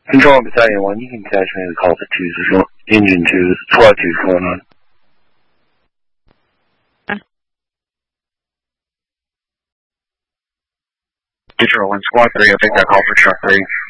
Control Battalion 1, you can catch me the call for 2, Engine 2, SWAT 2 is going on. Detroit 1, Squad 3, I'll take that call for truck 3.